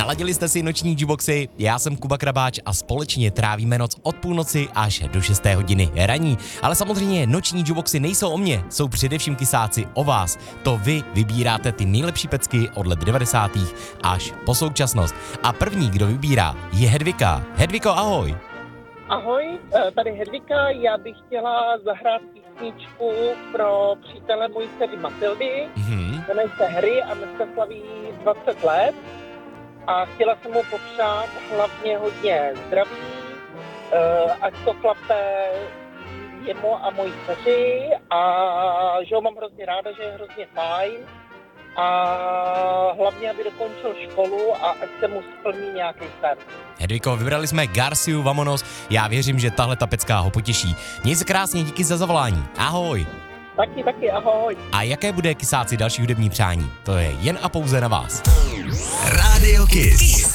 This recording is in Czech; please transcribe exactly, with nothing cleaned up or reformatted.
Naladili jste si noční Juboxy, já jsem Kuba Krabáč a společně trávíme noc od půlnoci až do šesté hodiny raní. Ale samozřejmě noční Juboxy nejsou o mně, jsou především kysáci o vás. To vy vybíráte ty nejlepší pecky od let devadesátých až po současnost. A první, kdo vybírá, je Hedvika. Hedviko, ahoj. Ahoj, tady Hedvika, já bych chtěla zahrát písničku pro přítele mojí dcery Matildy, Mhm. jmenuje se Hry a dneska slaví dvacet let a chtěla jsem mu popřát hlavně hodně zdraví, eh, ať to klape jemu a mojí dceři a že ho mám hrozně ráda, že je hrozně fajn a hlavně, aby dokončil školu a ať se mu splní nějaký sen. Hedviko, vybrali jsme Garciu Vamonos, já věřím, že tahle ta pecka ho potěší. Měj se krásně, díky za zavolání. Ahoj. Taky, taky, ahoj. A jaké bude kysáci další hudební přání? To je jen a pouze na vás. Radio Kiss.